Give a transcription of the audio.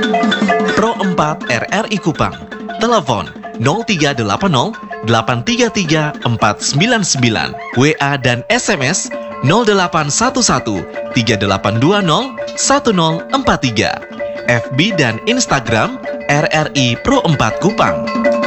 Pro 4 RRI Kupang. Telepon 0380 833 499. WA dan SMS 0811 3820 1043. FB dan Instagram RRI Pro 4 Kupang.